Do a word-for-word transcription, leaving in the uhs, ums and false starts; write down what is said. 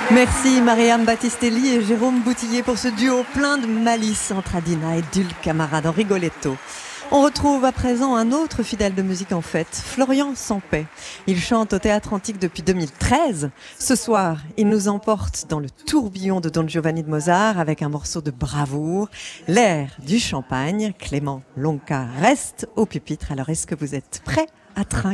Merci Marianne Battistelli et Jérôme Boutillier pour ce duo plein de malice entre Adina et Dul Camara dans Rigoletto. On retrouve à présent un autre fidèle de musique en fête, Florian Sampey. Il chante au Théâtre Antique depuis deux mille treize. Ce soir, il nous emporte dans le tourbillon de Don Giovanni de Mozart avec un morceau de bravoure, l'air du Champagne. Clément Lonca reste au pupitre. Alors est-ce que vous êtes prêts à trinquer ?